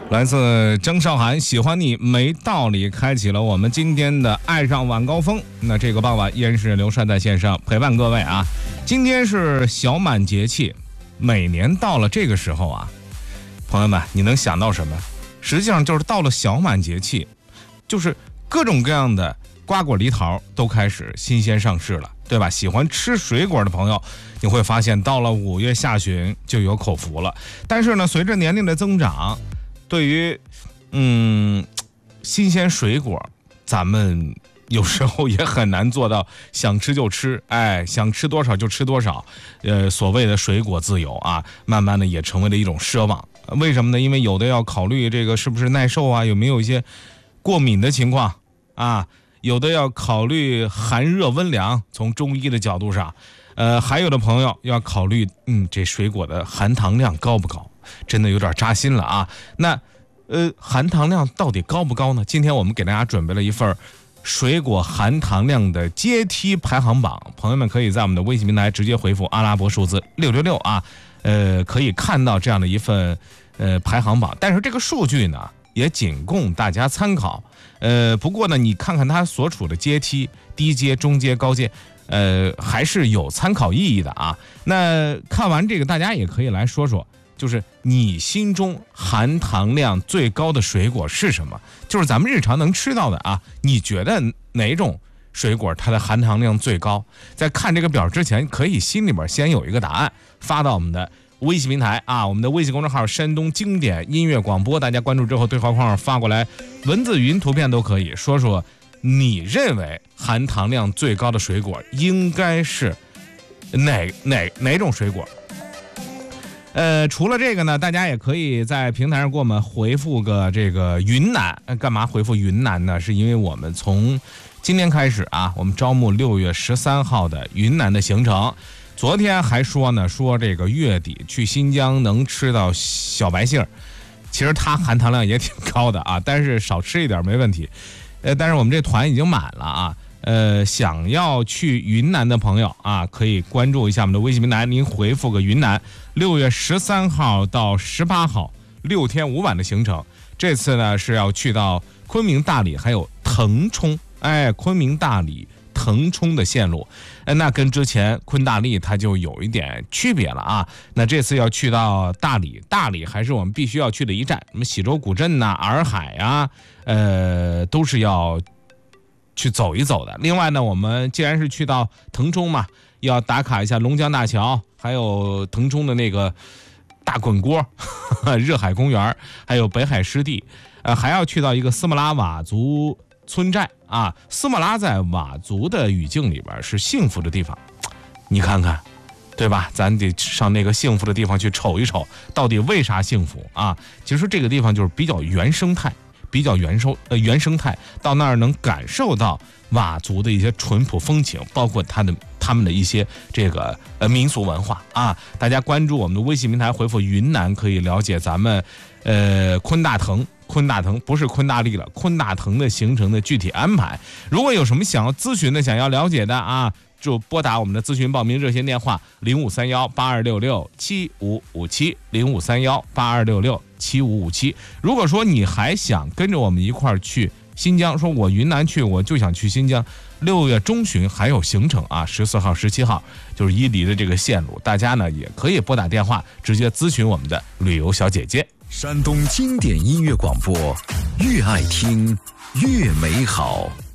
来自张韶涵，喜欢你没道理，开启了我们今天的爱上晚高峰。那这个傍晚依然是刘帅在线上陪伴各位啊。今天是小满节气，每年到了这个时候啊，朋友们你能想到什么？实际上就是到了小满节气，就是各种各样的瓜果梨桃都开始新鲜上市了，对吧？喜欢吃水果的朋友，你会发现到了5月下旬就有口福了。但是呢，随着年龄的增长，对于新鲜水果，咱们有时候也很难做到想吃就吃，想吃多少就吃多少。所谓的水果自由啊，慢慢的也成为了一种奢望。为什么呢？因为有的要考虑这个是不是耐受啊，有没有一些过敏的情况啊，有的要考虑寒热温凉，从中医的角度上，还有的朋友要考虑这水果的含糖量高不高。真的有点扎心了啊！那含糖量到底高不高呢？今天我们给大家准备了一份水果含糖量的阶梯排行榜，朋友们可以在我们的微信平台直接回复阿拉伯数字666啊，可以看到这样的一份排行榜。但是这个数据呢，也仅供大家参考。不过呢，你看看它所处的阶梯，低阶、中阶、高阶。还是有参考意义的啊。那看完这个，大家也可以来说说，就是你心中含糖量最高的水果是什么？就是咱们日常能吃到的啊，你觉得哪种水果它的含糖量最高？在看这个表之前，可以心里边先有一个答案，发到我们的微信平台啊，我们的微信公众号山东经典音乐广播，大家关注之后对话框发过来，文字、语音、图片都可以，说说你认为含糖量最高的水果应该是哪种水果？除了这个呢，大家也可以在平台上给我们回复个这个云南。干嘛回复云南呢？是因为我们从今天开始啊，我们招募6月13号的云南的行程。昨天还说呢，说这个月底去新疆能吃到小白杏，其实它含糖量也挺高的啊，但是少吃一点没问题。但是我们这团已经满了啊。想要去云南的朋友啊，可以关注一下我们的微信平台，您回复个云南，6月13号到18号6天5晚的行程。这次呢是要去到昆明、大理还有腾冲，昆明、大理、腾冲的线路，那跟之前昆大理它就有一点区别了啊。那这次要去到大理，大理还是我们必须要去的一站，什么喜洲古镇呐、洱海啊，都是要去走一走的。另外呢，我们既然是去到腾冲嘛，要打卡一下龙江大桥，还有腾冲的那个大滚锅、热海公园，还有北海湿地，还要去到一个斯莫拉佤族村寨啊。斯莫拉在佤族的语境里边是幸福的地方，你看看，对吧？咱得上那个幸福的地方去瞅一瞅，到底为啥幸福啊？其实这个地方就是比较原生态。原生态，到那儿能感受到佤族的一些淳朴风情，包括他们的一些这个民俗文化啊。大家关注我们的微信平台，回复云南可以了解咱们昆大腾不是昆大利了，昆大腾的行程的具体安排。如果有什么想要咨询的、想要了解的啊，就拨打我们的咨询报名热线电话053182667557 053182667557。如果说你还想跟着我们一块儿去新疆，说我云南去，我就想去新疆，6月中旬还有行程啊，14号、17号就是伊犁的这个线路，大家呢也可以拨打电话直接咨询我们的旅游小姐姐。 山东经典音乐广播，越爱听越美好。